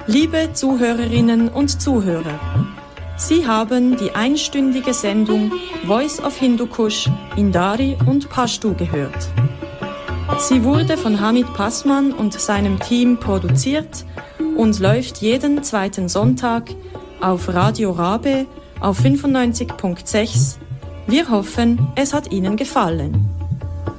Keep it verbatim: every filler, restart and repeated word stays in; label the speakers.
Speaker 1: Liebe Zuhörerinnen und Zuhörer, Sie haben die einstündige Sendung Voice of Hindukusch in Dari und Pashto gehört. Sie wurde von Hamid Passmann und seinem Team produziert und läuft jeden zweiten Sonntag auf Radio Rabe auf fünfundneunzig Komma sechs. Wir hoffen, es hat Ihnen gefallen.